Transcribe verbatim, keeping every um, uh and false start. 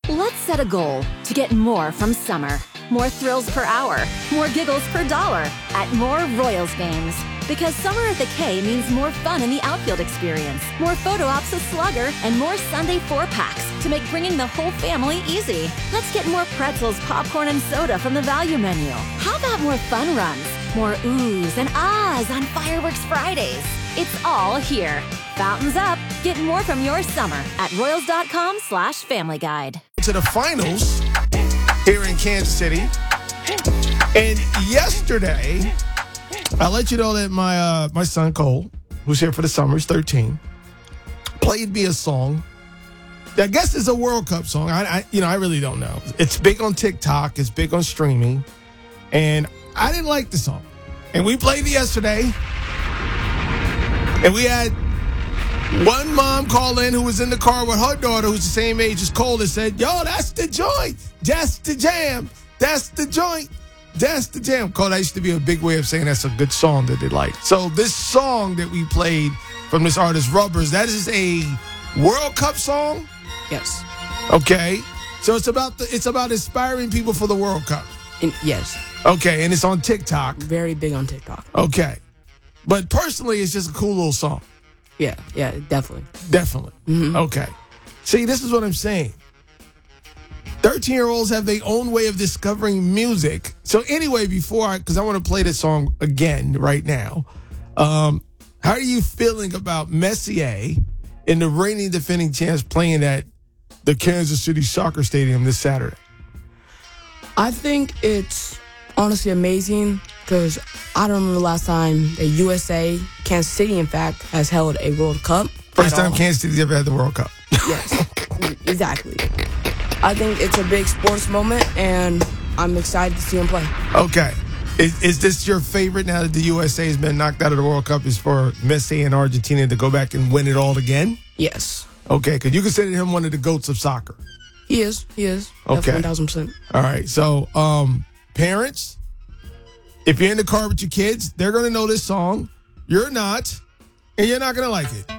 Let's set a goal to get more from summer. More thrills per hour, more giggles per dollar at more Royals games. Because summer at the K means more fun in the outfield experience, more photo ops with Slugger, and more Sunday four-packs to make bringing the whole family easy. Let's get more pretzels, popcorn, and soda from the value menu. How about more fun runs? More oohs and ahs on Fireworks Fridays. It's all here. Fountains up. Get more from your summer at royals.com slash family guide. To the finals here in Kansas City. And yesterday, I'll let you know that my uh, my son Cole, who's here for the summer, he's thirteen, played me a song that I guess is a World Cup song. I, I you know, I really don't know. It's big on TikTok. It's big on streaming. And I didn't like the song. And we played it yesterday. And we had one mom call in who was in the car with her daughter, who's the same age as Cole, and said, yo, that's the joint. That's the jam. That's the joint. That's the jam. Cole, that used to be a big way of saying that's a good song that they like. So this song that we played from this artist, Rubbers, that is a World Cup song? Yes. Okay. So it's about the it's about inspiring people for the World Cup. In, yes. Okay, and it's on TikTok. Very big on TikTok. Okay. But personally, it's just a cool little song. Yeah, yeah, definitely. Definitely. Mm-hmm. Okay. See, this is what I'm saying. thirteen-year-olds have their own way of discovering music. So anyway, before I, because I want to play this song again right now, um, how are you feeling about Messier and the reigning defending champs playing at the Kansas City Soccer Stadium this Saturday? I think it's honestly amazing because I don't remember the last time the U S A, Kansas City, in fact, has held a World Cup. First time Kansas City's ever had the World Cup. Yes, exactly. I think it's a big sports moment, and I'm excited to see them play. Okay. Is, is this your favorite now that the U S A has been knocked out of the World Cup, is for Messi and Argentina to go back and win it all again? Yes. Okay, because you consider him one of the GOATs of soccer. He is. He is. Okay. one thousand percent. All right. So, um, parents, if you're in the car with your kids, they're going to know this song. You're not, and you're not going to like it.